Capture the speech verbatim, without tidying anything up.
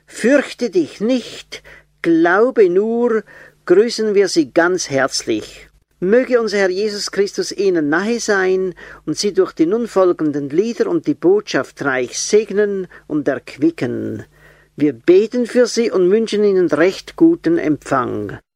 Fürchte dich nicht, glaube nur, grüßen wir Sie ganz herzlich. Möge unser Herr Jesus Christus Ihnen nahe sein und Sie durch die nun folgenden Lieder und die Botschaft reich segnen und erquicken. Wir beten für Sie und wünschen Ihnen recht guten Empfang.